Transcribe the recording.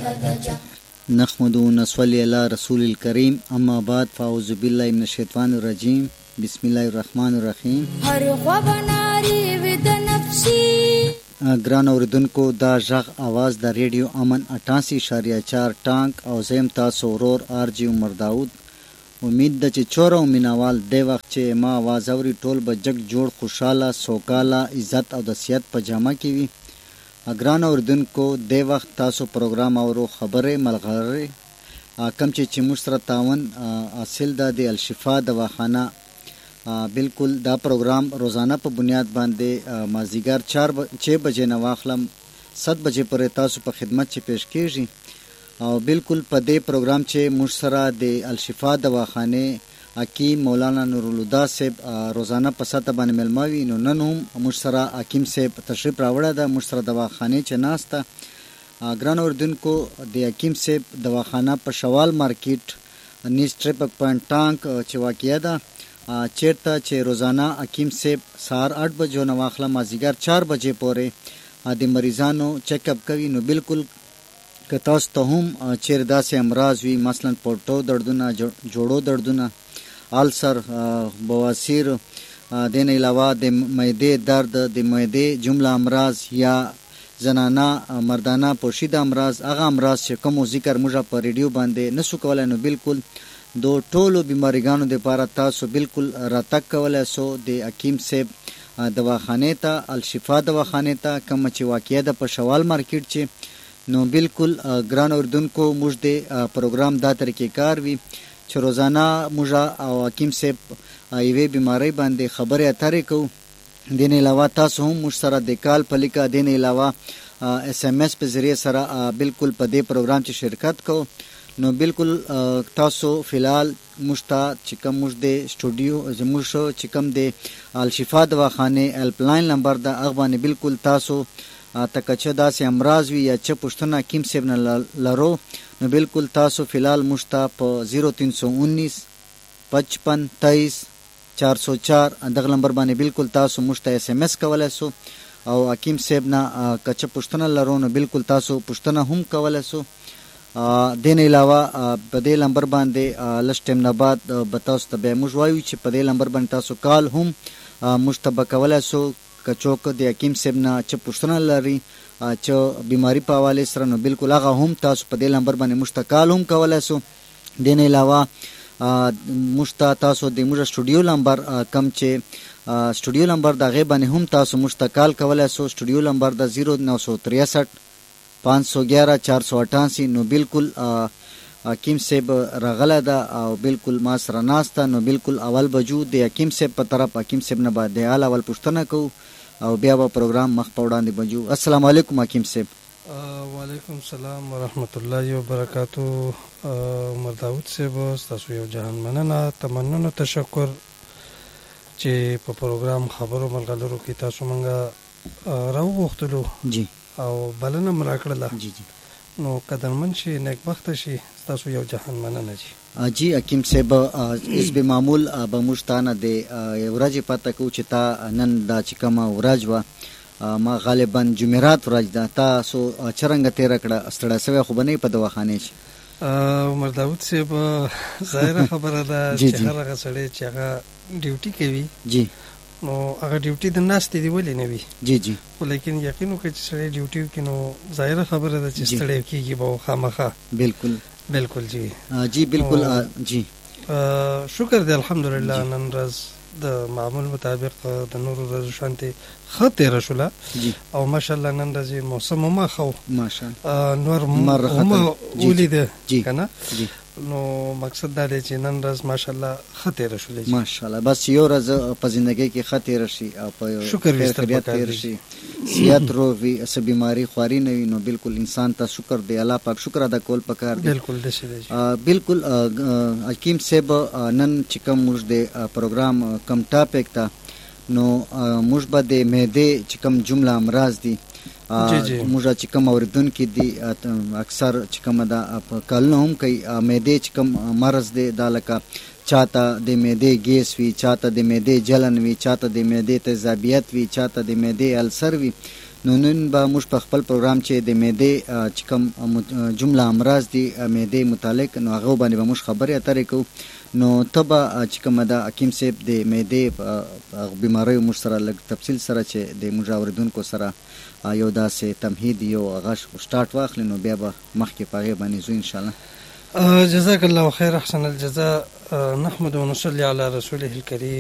نحمد و نصلي على رسول الكريم اما بعد فاعوذ بالله من الشیطان الرجیم بسم الله الرحمن الرحیم. هر خوا بناری ود نفسی ګران اوریدونکو دا ژغ आवाज د ریډیو امن 88.4 ټانک او زم تاسو ورور آرجی عمر داود. امید ده چې چور او مینوال د وخت چې ما आवाज اوري ټول به جګ جوړ خوشاله سوکاله عزت او د صحت په جامه کې وي. ګران اوریدونکو د وخت تاسو پروګرام اورو خبره ملغلره کم چې موږ سره تعاون حاصل ده د الشفا دواخانه. بالکل دا پروګرام روزانه په بنیاد باندې مازیګر 6 بجې نه واخلم 7 بجې پورې تاسو په خدمت چې پیش کیږي. او بالکل په دې پروګرام چې موږ سره د الشفا دواخانه حکیم مولانا نورالهدی صاحب روزانه په ساته باندې ملماوي. نو نن هم موږ سره حکیم صاحب تشریف راوړی ده موږ سره دواخانه چې ناسته. ګران اوریدونکو د حکیم صاحب دواخانه په شوال مارکیټ نیز ټریپک پوینټ ټانک چې واقع ده چیرته چې روزانه حکیم صاحب سهار 8 بجو نه واخله مازیګر 4 بجې پورې د مریضانو چیک اپ کوي. نو بالکل که تاسو ته هم چیرې داسې امراض وي مثلا پورټو دردونه جوړو دردونه السر بواسیر دین علاوه د معدې درد د معدې جمله امراض یا زنانه مردانه پوشیده امراض هغه امراض چې کوم ذکر موږ په ریډیو باندې نسو کولای نو بالکل دو ټولو بیماریګانو لپاره تاسو بالکل راتګ کولای سو د حکیم صاحب دواخانه ته الشفا دواخانه ته کوم چې واقع ده په شوال مارکیټ چې. نو بالکل ګران اوردونکو موږ د پروګرام دا طریقې کار وي چې روزانه موږ او حکیم صاحب یوې بیماری باندې خبرې اترې کوو. دین علاوه تاسو هم موږ سره د کال په لیکه دین علاوه SMS په ذریعه سره بالکل په دې پروګرام چې شرکت کوو. نو بالکل تاسو فلحال مشتا چې کوم موږ د سټوډیو زموږ چې کوم د الشفا دواخانه هیلپ لاین نمبر د هغه باندې بالکل تاسو تکچه داسې امراض وي یا چې پښتنه حکیم صاحب نه لرو نو بالکل تاسو فلحال مشتا په 0319 55 23 404 دغه نمبر باندې بالکل تاسو مشتا SMS کولای سو او حکیم صاحب نه کچه پښتنه لرو نو بالکل تاسو پښتنه هم کولای سو. دین علاوه په دې نمبر باندې لشتم نه بعد بتاوس ته به موږ وایو چې په دې نمبر باندې تاسو کال هم مشتبه کولای سو کچوک د حکیم صاحب نه چې پښتنه لري چې بیماری په حواله سره نو بالکل هغه هم تاسو په دې نمبر باندې مشتکال هم کولای سو. دین علاوه مشتا تاسو د موږ سټوډیو نمبر کم چې سټوډیو نمبر د غیب باندې هم تاسو مشتکال کولای سو. سټوډیو نمبر د 0963 511 488. نو بالکل حکیم صاحب راغله ده او بالکل ما سره ناسته. نو بالکل اول بجو د حکیم صاحب په طرف حکیم صاحب نه بعد د حال اول پوښتنه کو او بیا به پروګرام مخ په وړاندې بجو. السلام علیکم حکیم صاحب. وعلیکم السلام ورحمت الله وبرکاتو. عمر داود صاحب تاسو یو جهان مننه تمنونه تشکر چې په پروګرام خبرو ملغلرو کې تاسو مونږه راوغوښتلو جی او بلنه مراکړه. جی جی نو قدرمن شي نیکبخت شي تاسو یو جهان مننه جی حکیم صاحب اس به معمول به مشتانه د ورځې پته کو چې تا نن دا چې کومه ورځ و ما غالبا جمعرات ورځ ده تاسو چرنګ تیر کړه ستړی سوی خو بنې په دواخانه شي. عمر داود صاحب ظاهره خبره ده چې هغه سړی چې هغه ډیوټي کوي جی نو هغه ډیوټي د ناستې دی ولې نه وي. جی جی خو لیکن یقین وکړئ چې سړی ډیوټي وکړي نو ظاهره خبره ده چې ستړی کېږي به خامخا. بالکل بالکل جی جی بالکل جی شکر دی الحمدلله نن ورځ د معمول مطابق د نورو ورځو شانتي ښه تېره شوله او ماشاءالله نن ورځې موسم هم ښه و ماشاءالله نور هم ولیده که نه. نو مقصد دا دی چې نن ورځ ماشاءالله ښه تېره شولې ماشاءالله. بس یو ورځ په زندګۍ کې ښه تېره شي او په شکر خیریت تېره شي صحت روغ وي څه بیماري خواري نه وي نو بالکل انسان ته شکر دی الله پاک شکر ادا کول پکار دی. بالکل داسې دی بالکل حکیم صاحب نن چې کوم موږ د پروګرام کم ټاپک ته نو موږ به د معدې چې کوم جمله امراض دي موږ چې کوم اوریدونکي دي اکثر چې کومه ده په کلونه هم کوي معدې چې کوم مرض دی دا لکه چاته د معدې ګیس وي چاته د معدې جلن وي چاته د معدې تیزابیت وي چاته د معدې السر وي نو نن به موږ په خپل پروګرام چې د معدې چې کوم جمله امراض دي معدې متعلق نو هغه باندې به موږ خبرې اترې کوو. نو ته به چې کومه ده حکیم صاحب د معدې بیماریو موږ سره لږ تفصیل سره چې د موږ اورېدونکو سره یو داسې تمهید یو هغه سټارټ واخلي نو بیا به مخکې په هغې باندې ځو انشاءالله. جزاك الله خير، أحسن الجزاء. نحمد ونصلي على رسوله الكريم